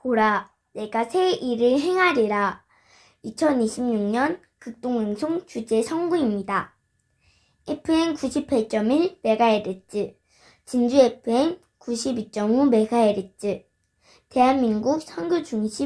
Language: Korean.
보라, 내가 새 일을 행하리라. 2026년 극동방송 주제 성구입니다. FM 98.1MHz, 진주 FM 92.5MHz, 대한민국 선교 중심